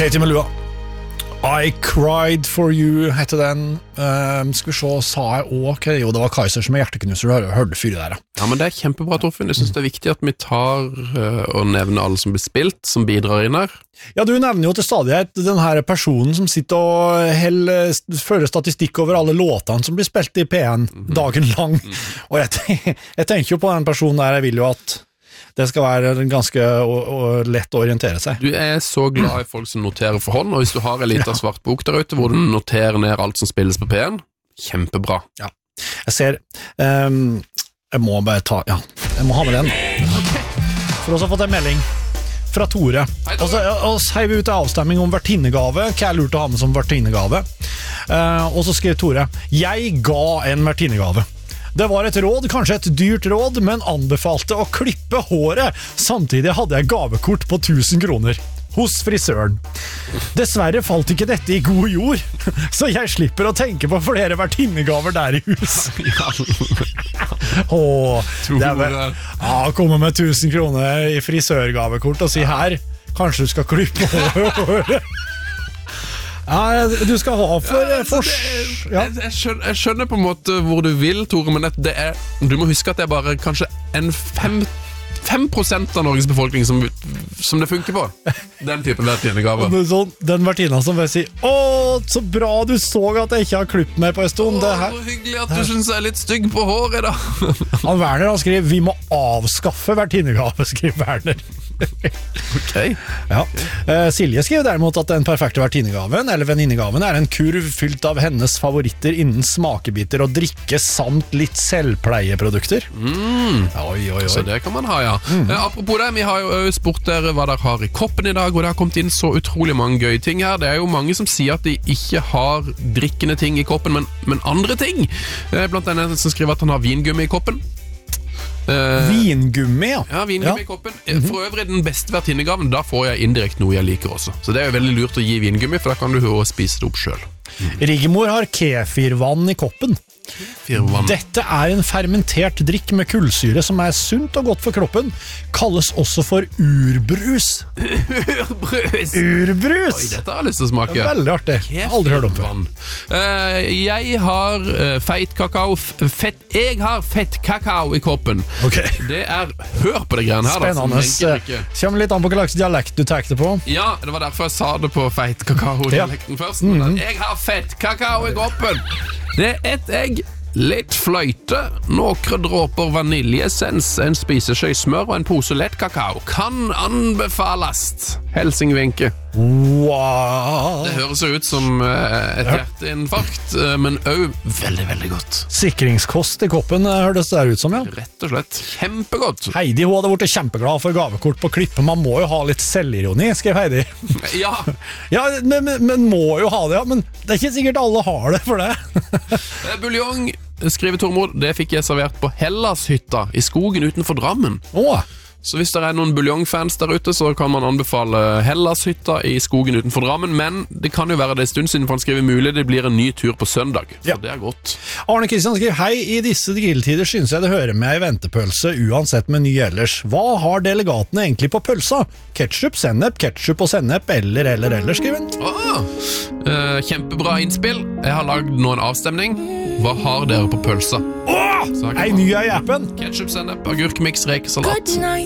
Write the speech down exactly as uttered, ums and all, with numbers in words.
Katie Melua. I Cried For You heter den. um, Skal vi se, sa jeg også Jo, det var Kaiser som er hjerteknuser. Du hørte fyret der. Ja, men det er kjempebra, Torfinn. Jeg synes det er viktig at vi tar uh, og nevner alle som blir spilt, som bidrar inn her. Ja, du nevner jo til stadighet den her personen som sitter og heller, fører statistikk over alle låtene som blir spilt i P en mm-hmm. dagen lang. Mm-hmm. Og jeg, ten- jeg tenker jo på den personen der. Jeg vil jo at det skal være ganske og, og lett å orientere seg. Du er så glad i folk som noterer for hånd, og hvis du har en liten ja. svart bok der ute, hvor du noterer ned alt som spilles på P en, kjempebra. Ja, jeg ser um, jeg må bare ta, ja, jeg må ha med den. For oss har fått en melding fra Tore. Hei, Tore. Og så og heiv vi ut en avstemming om vertinnegave, hva er lurt å ha med som vertinnegave. Uh, og så skrev Tore, jeg ga en vertinnegave. Det var et råd, kanskje et dyrt råd, men anbefalte å klippe håret. Samtidig hadde jeg gavekort på tusen kroner hos frisøren. Dessverre falt ikke dette i god jord, så jeg slipper å tenke på flere vertinnegaver der i hus. Åh, det er vel, ja, komme med tusen kroner i frisørgavekort og si her, kanskje du skal klippe håret. Ja, du skal ha for ja, altså, det, ja. jeg, jeg, skjønner, jeg skjønner på en måte hvor du vil, Tore, men det er, du må huske at det er bare kanskje en fem, fem prosent av Norges befolkning som, som det funker på. Den typen vertinnegaver. Sånn, den vertina som vil si, åh, så bra du så at jeg ikke har klippet meg på en stund. Åh, så hyggelig at du synes jeg er litt stygg på håret da. Han Werner han skriver, vi må avskaffe vertinnegave, skriver Werner. Ok. Ja. Uh, Silje skriver derimot at den perfekte vertinnegaven eller venninnegaven er en kurv fylt av hennes favoritter innen smakebiter og drikke samt litt selvpleieprodukter. Mm. Oi, oi, oi. Så det kan man ha, ja. Mm. Uh, apropos det, vi har jo spurt dere hva dere har i koppen i dag, og det har kommet inn så utrolig mange gøye ting her. Det er jo mange som sier at de ikke har drikkende ting i koppen, men, men andre ting. Uh, blant annet som skriver at han har vingummi i koppen. Uh, vingummi, ja. Ja, vingummi ja. i koppen. For øvrig den beste vertinnegaven, da får jeg indirekte noe jeg liker også. Så det er jo veldig lurt å gi vingummi, for da kan du jo spise det opp selv. Mm. Rigmor har kefirvann i koppen. Kefirvann. Dette er en fermentert drikk med kullsyre som er sunt og godt for kroppen. Kalles også for urbrus. Urbrus? Urbrus! Oi, dette har jeg lyst til å smake. Det er veldig artig. Kefirvann. Aldri hørt om før. Uh, jeg har uh, feit kakao, fett, jeg har fett kakao i koppen. Okay. Det er, hør på det greiene her. Spennende. Da, kommer litt an på hva slags dialekt du tar det på. Ja, det var derfor jeg sa det på feit kakao-dialekten ja. først. Mm-hmm. Jeg har fett kakao i koppen. Det er ett egg, litt fløyte, noen dråper vaniljesens, en spiseskjøy smør og en pose lett kakao. Kan anbefales. Helsing Vinke. Wow. Det høres jo ut som et hjerteinfarkt, men også veldig, veldig godt. Sikringskost i koppen hørtes det ut som, ja. Rett og slett. Kjempegodt. Heidi, hun hadde vært kjempeglad for gavekort på klippe. Man må jo ha litt selvironi, skrev Heidi. Ja. Ja, men, men, men må jo ha det, ja. Men det er ikke sikkert alle har det for det. Buljong, skriver Tormod, det fikk jeg servert på Hellashytta i skogen utenfor Drammen. Åh. Så hvis det er noen buljongfans der ute, så kan man anbefale Hellashytta i skogen utenfor Drammen, men det kan jo være det en stund siden, for han skriver mulig det blir en ny tur på søndag, så ja. Det er godt. Arne Kristian skriver, hei, i disse grilltider synes jeg det hører med i ventepølse, uansett meny ellers. Hva har delegatene egentlig på pølsa? Ketchup, sennep, ketchup og sennep, eller, eller, eller, skriver han. Ah, uh, kjempebra innspill. Jeg har lagd nå en avstemning. Hva har dere på pølsa? Åh, ei ny i appen. Ketchup, sennep, agurk, mix, rekesalat.